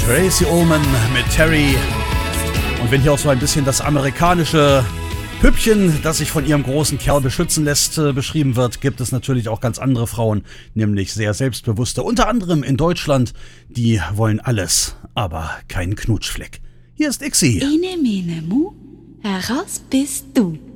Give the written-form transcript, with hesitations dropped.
Tracey Ullman mit Terry. Und wenn hier auch so ein bisschen das amerikanische Püppchen, das sich von ihrem großen Kerl beschützen lässt, beschrieben wird, gibt es natürlich auch ganz andere Frauen, nämlich sehr selbstbewusste. Unter anderem in Deutschland, die wollen alles, aber keinen Knutschfleck. Hier ist Ixi. Ene, mene, mu, heraus bist du.